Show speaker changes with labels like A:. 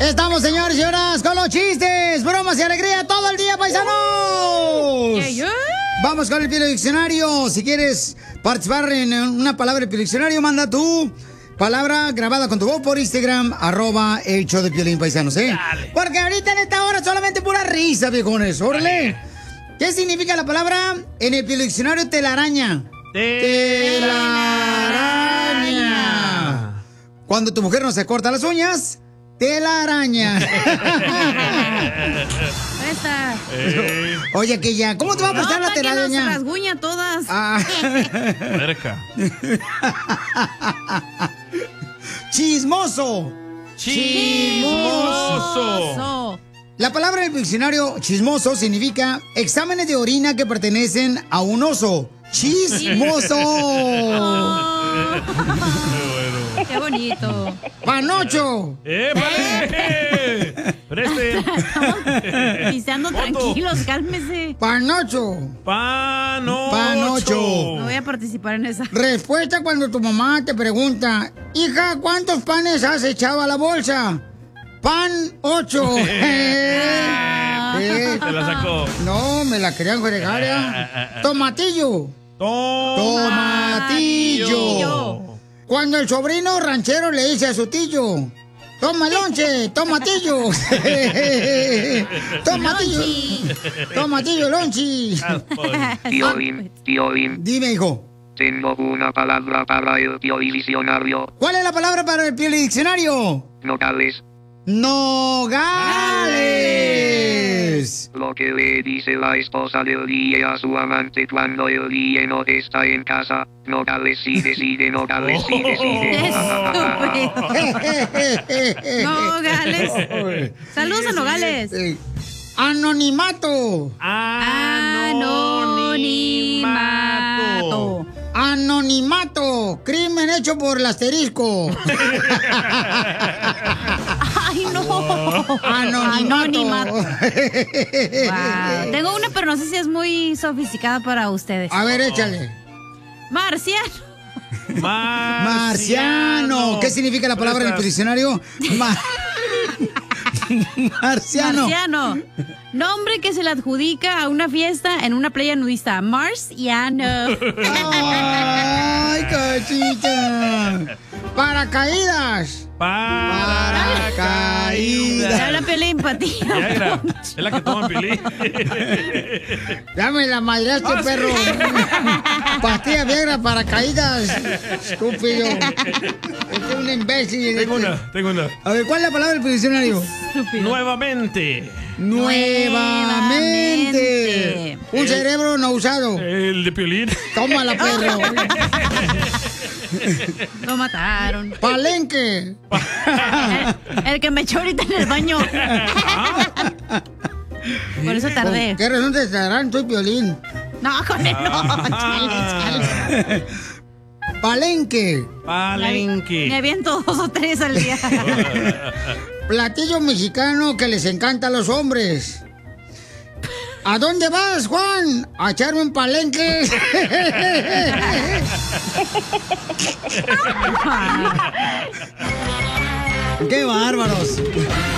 A: Estamos, señores y señoras, con los chistes, bromas y alegría todo el día, paisanos. Vamos con el Piolín Diccionario. Si quieres participar en una palabra del Piolín Diccionario, manda tu palabra grabada con tu voz por Instagram, @ el show de Piolín, paisanos, Dale. Porque ahorita en esta hora solamente pura risa, viejones. ¡Órale! ¿Qué significa la palabra en el Piolín Diccionario telaraña? Telaraña. Cuando tu mujer no se corta las uñas, telaraña.
B: Esta.
A: Oye, que ya, ¿cómo te va a prestar la telaraña?
B: No, rasguña todas.
C: Cerca.
A: Chismoso. Chismoso. La palabra del diccionario chismoso significa exámenes de orina que pertenecen a un oso. Chismoso.
B: Qué bonito.
A: Panocho.
C: ¡Preste!
B: Piseando tranquilos, cálmese.
A: Panocho.
C: Panocho.
B: No voy a participar en esa.
A: Respuesta cuando tu mamá te pregunta, hija, ¿cuántos panes has echado a la bolsa? Pan 8.
C: Se la sacó.
A: No, me la querían fregar ya. Tomatillo. Tomatillo. Cuando el sobrino ranchero le dice a su tío, toma lonche, tomatillo. Tomatillo. Tomatillo, lonchi.
D: Tío,
A: Dime, hijo.
D: tengo una palabra para el Piolín Diccionario.
A: ¿Cuál es la palabra para el Piolín Diccionario?
D: Nogales.
A: Nogales.
D: Lo que le dice la esposa del día a su amante cuando el día no está en casa. Nogales sí decide, Nogales sí decide.
B: Nogales. Saludos a Nogales.
A: Anonimato.
B: Anonimato.
A: Anonimato. Crimen hecho por el asterisco.
B: Ay, no.
A: Anonimato.
B: Wow. Tengo una, pero no sé si es muy sofisticada para ustedes.
A: A ver, échale.
B: Marciano.
A: Marciano. ¿Qué significa la palabra en el diccionario? Marciano.
B: Marciano. Nombre que se le adjudica a una fiesta en una playa nudista. Marciano.
A: Ay, cachita. Paracaídas. Paracaídas.
B: Ya la pelea empatía.
C: Viagra. Es la que toma Piolín.
A: Dame la madreaste, perro. Pastilla Viagra, paracaídas. Estúpido. Es un imbécil.
C: Tengo una.
A: A ver, ¿cuál es la palabra del diccionario?
B: Estúpido.
C: Nuevamente.
A: Nuevamente. Un cerebro no usado.
C: El de Piolín.
A: Tómala, perro.
B: Lo mataron.
A: Palenque.
B: El que me echó ahorita en el baño. Por eso tardé.
A: ¿Qué razón te estarán? Soy Piolín.
B: No, con él no. Chale.
A: Palenque.
B: Me aviento 2 o 3 al día.
A: Platillo mexicano que les encanta a los hombres. ¿A dónde vas, Juan? ¿A echarme un palenque? ¡Qué bárbaros!